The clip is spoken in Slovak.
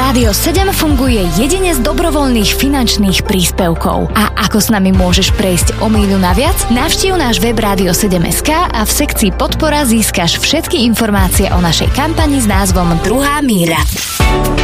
Rádio 7 funguje jedine z dobrovoľných finančných príspevkov. A ako s nami môžeš prejsť o míľu naviac? Navštív náš web Radio7.sk a v sekcii Podpora získaš všetky informácie o našej kampani s názvom Druhá míľa.